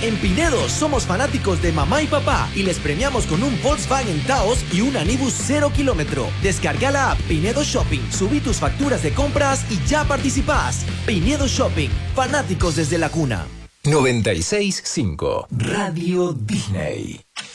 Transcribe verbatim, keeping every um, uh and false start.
En Pinedo somos fanáticos de mamá y papá y les premiamos con un Volkswagen Taos y un Anibus cero kilómetro. Descarga la app Pinedo Shopping, subí tus facturas de compras y ya participás. Pinedo Shopping, fanáticos desde la cuna. noventa y seis punto cinco Radio Disney.